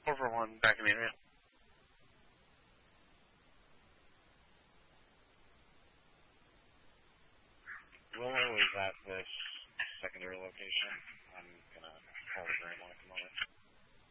over one back in the area. Where was that fish?